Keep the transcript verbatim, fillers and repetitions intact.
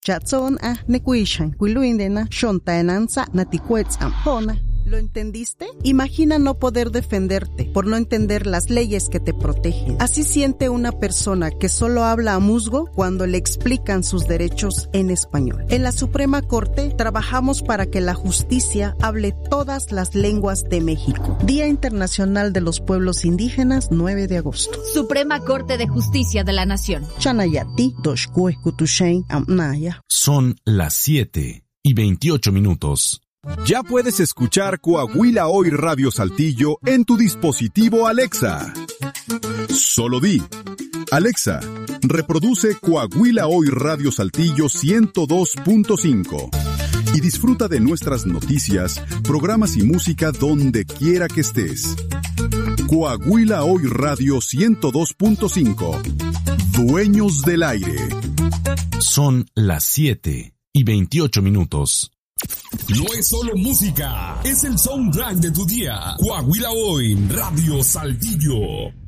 Chatson a nekuishan, kuiluindena, shontaenanza, natikuetzam, hona. ¿Lo entendiste? Imagina no poder defenderte por no entender las leyes que te protegen. Así siente una persona que solo habla a musgo cuando le explican sus derechos en español. En la Suprema Corte trabajamos para que la justicia hable todas las lenguas de México. Día Internacional de los Pueblos Indígenas, nueve de agosto. Suprema Corte de Justicia de la Nación. Chanayati, Doshkue, Kutushain, Amnaya. Son las siete y veintiocho minutos. Ya puedes escuchar Coahuila Hoy Radio Saltillo en tu dispositivo Alexa. Solo di, Alexa, reproduce Coahuila Hoy Radio Saltillo ciento dos punto cinco y disfruta de nuestras noticias, programas y música donde quiera que estés. Coahuila Hoy Radio ciento dos punto cinco. Dueños del aire. Son las siete y veintiocho minutos. No es solo música, es el soundtrack de tu día. Coahuila Hoy, Radio Saltillo.